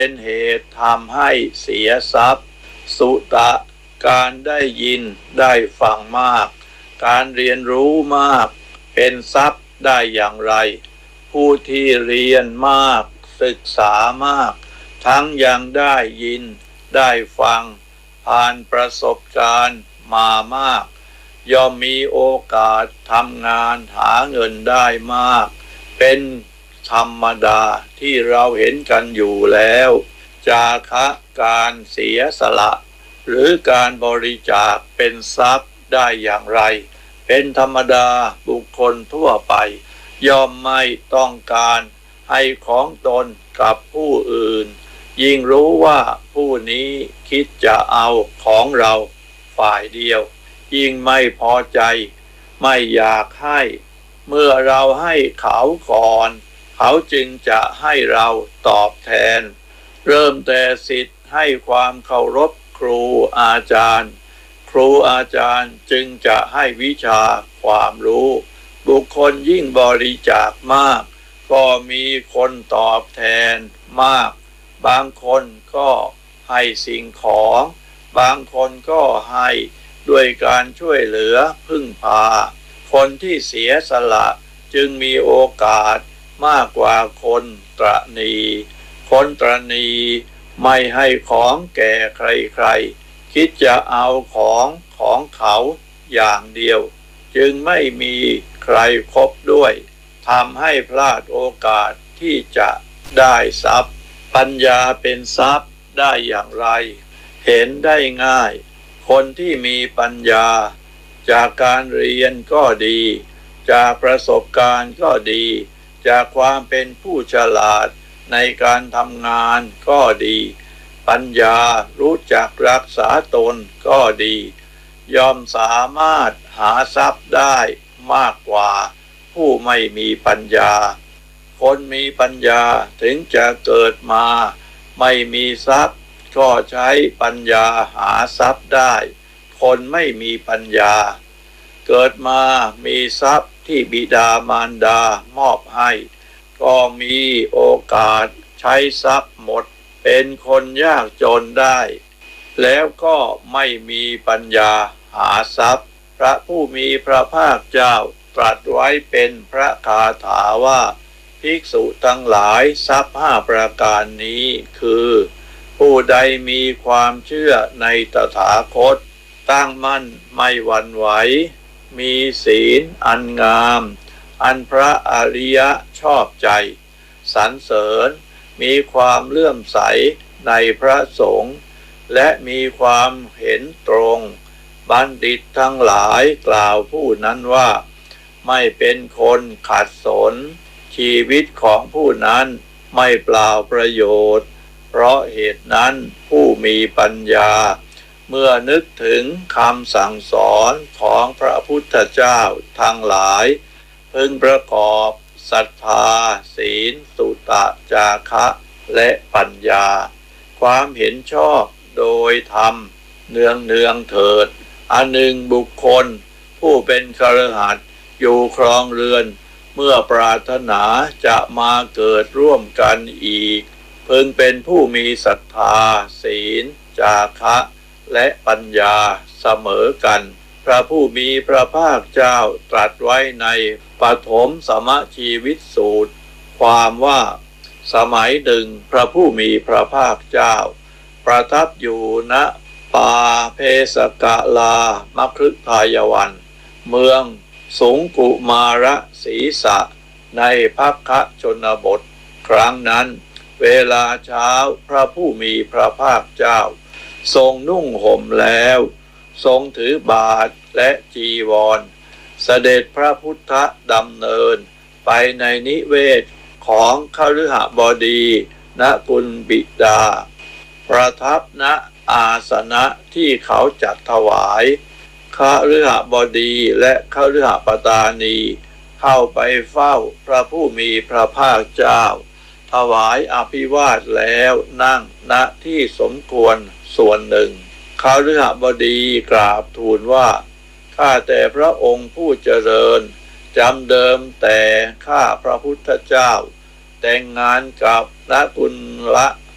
เป็นเหตุทำให้เสียทรัพย์สุตะการได้ยินได้ฟังมากการเรียนรู้มากเป็นทรัพย์ได้อย่างไรผู้ที่เรียนมากศึกษามากทั้งยังได้ยินได้ฟังผ่านประสบการณ์มามากย่อมมีโอกาสทำงานหาเงินได้มากเป็นธรรมดาที่เราเห็นกันอยู่แล้วจาคะการเสียสละหรือการบริจาคเป็นทรัพย์ได้อย่างไรเป็นธรรมดาบุคคลทั่วไปย่อมไม่ต้องการให้ของตนกับผู้อื่นยิ่งรู้ว่าผู้นี้คิดจะเอาของเราฝ่ายเดียวยิ่งไม่พอใจไม่อยากให้เมื่อเราให้เขาก่อนเขาจึงจะให้เราตอบแทนเริ่มแต่สิทธิ์ให้ความเคารพครูอาจารย์ครูอาจารย์จึงจะให้วิชาความรู้บุคคลยิ่งบริจาคมากก็มีคนตอบแทนมากบางคนก็ให้สิ่งของบางคนก็ให้ด้วยการช่วยเหลือพึ่งพาคนที่เสียสละจึงมีโอกาสมากกว่าคนตระหนี่คนตระหนี่ไม่ให้ของแก่ใครๆคิดจะเอาของเขาอย่างเดียวจึงไม่มีใครคบด้วยทำให้พลาดโอกาสที่จะได้ทรัพย์ปัญญาเป็นทรัพย์ได้อย่างไรเห็นได้ง่ายคนที่มีปัญญาจากการเรียนก็ดีจากประสบการณ์ก็ดีจากความเป็นผู้ฉลาดในการทำงานก็ดีปัญญารู้จักรักษาตนก็ดีย่อมสามารถหาทรัพย์ได้มากกว่าผู้ไม่มีปัญญาคนมีปัญญาถึงจะเกิดมาไม่มีทรัพย์ก็ใช้ปัญญาหาทรัพย์ได้คนไม่มีปัญญาเกิดมามีทรัพย์ที่บิดามารดามอบให้ก็มีโอกาสใช้ทรัพย์หมดเป็นคนยากจนได้แล้วก็ไม่มีปัญญาหาทรัพย์พระผู้มีพระภาคเจ้าตรัสไว้เป็นพระคาถาว่าภิกษุทั้งหลายทรัพย์5ประการนี้คือผู้ใดมีความเชื่อในตถาคตตั้งมั่นไม่หวั่นไหวมีศีลอันงามอันพระอริยะชอบใจสรรเสริญมีความเลื่อมใสในพระสงฆ์และมีความเห็นตรงบัณฑิตทั้งหลายกล่าวผู้นั้นว่าไม่เป็นคนขัดสนชีวิตของผู้นั้นไม่เปล่าประโยชน์เพราะเหตุนั้นผู้มีปัญญาเมื่อนึกถึงคำสั่งสอนของพระพุทธเจ้าทั้งหลายพึงประกอบศรัทธาศีลสุตะจาคะและปัญญาความเห็นชอบโดยธรรมเนืองเถิดอันหนึ่งบุคคลผู้เป็นคฤหัสถ์อยู่ครองเรือนเมื่อปรารถนาจะมาเกิดร่วมกันอีกพึงเป็นผู้มีศรัทธาศีลจาคะและปัญญาเสมอกันพระผู้มีพระภาคเจ้าตรัสไว้ในปฐมสมชีวิตสูตรความว่าสมัยหนึ่งพระผู้มีพระภาคเจ้าประทับอยู่ณป่าเพสกลามคฤทายวันเมืองสุงกุมารสีสะในภัคคะชนบทครั้งนั้นเวลาเช้าพระผู้มีพระภาคเจ้าทรงนุ่งห่มแล้วทรงถือบาตรและจีวรเสด็จพระพุทธดำเนินไปในนิเวศของคฤหบดีณกุลบิดาประทับณอาสนะที่เขาจัดถวายคฤหบดีและคฤหบดีเข้าไปเฝ้าพระผู้มีพระภาคเจ้าถวายอภิวาทแล้วนั่งณที่สมควรส่วนหนึ่งคฤหบดีกราบทูลว่าข้าแต่พระองค์ผู้เจริญจำเดิมแต่ข้าพระพุทธเจ้าแต่งงานกับนกุลละ